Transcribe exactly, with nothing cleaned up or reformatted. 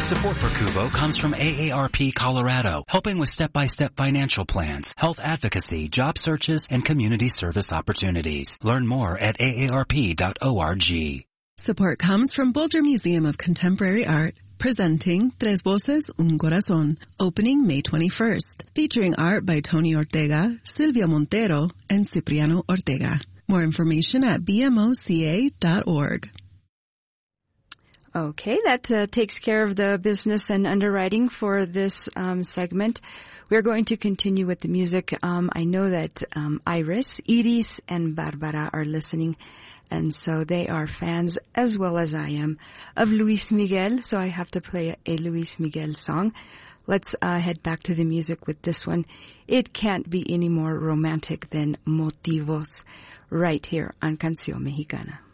Support for Kubo comes from A A R P Colorado, helping with step-by-step financial plans, health advocacy, job searches, and community service opportunities. Learn more at A A R P dot org. Support comes from Boulder Museum of Contemporary Art, presenting Tres Voces, Un Corazón, opening May twenty-first, featuring art by Tony Ortega, Silvia Montero, and Cipriano Ortega. More information at b m o c a dot org. Okay, that uh, takes care of the business and underwriting for this um, segment. We're going to continue with the music. Um, I know that um, Iris, Iris, and Barbara are listening, and so they are fans, as well as I am, of Luis Miguel, so I have to play a Luis Miguel song. Let's uh, head back to the music with this one. It can't be any more romantic than Motivos, right here on Canción Mexicana.